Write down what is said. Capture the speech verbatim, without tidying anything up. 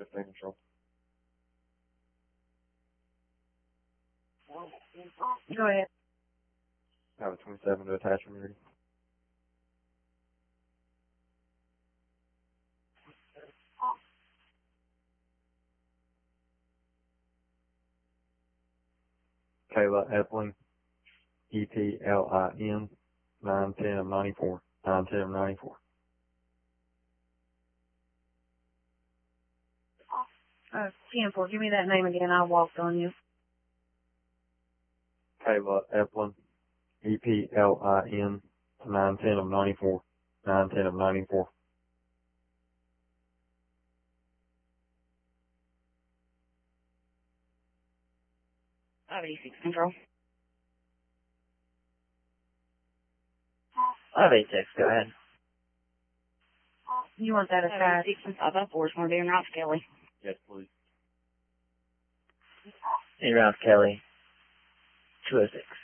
fifteen control. Go ahead. I have a twenty-seven to attach when ready. Kayla Epling, E P L I N, nine ten of ninety-four, nine ten of ninety-four. Uh, ten four, give me that name again. I walked on you. Kayla Epling, E P L I N, nine ten of ninety-four, nine ten of ninety-four. five eighty-six control. five eighty-six, go ahead. You want that attached? five eighty-six and five oh four is going to be in Rouse Kelly. Yes, please. Hey, Rouse Kelly, two oh six.